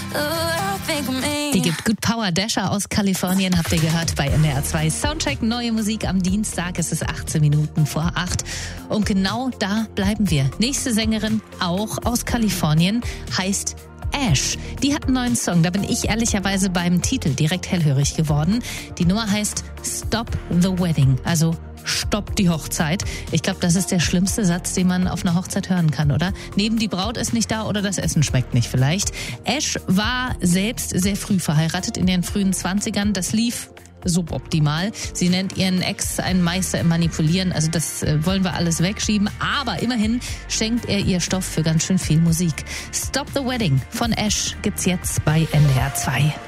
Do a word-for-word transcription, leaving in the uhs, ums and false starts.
Die gibt gut Power. Dasher aus Kalifornien habt ihr gehört bei N D R zwei Soundcheck. Neue Musik am Dienstag. Es ist achtzehn Minuten vor acht. Und genau da bleiben wir. Nächste Sängerin, auch aus Kalifornien, heißt Ash. Die hat einen neuen Song. Da bin ich ehrlicherweise beim Titel direkt hellhörig geworden. Die Nummer heißt Stop the Wedding. Also Stopp die Hochzeit. Ich glaube, das ist der schlimmste Satz, den man auf einer Hochzeit hören kann, oder? Neben die Braut ist nicht da oder das Essen schmeckt nicht vielleicht. Ash war selbst sehr früh verheiratet, in ihren frühen Zwanzigern. Das lief suboptimal. Sie nennt ihren Ex einen Meister im Manipulieren. Also das äh, wollen wir alles wegschieben. Aber immerhin schenkt er ihr Stoff für ganz schön viel Musik. Stop the Wedding von Ash gibt's jetzt bei N D R zwei.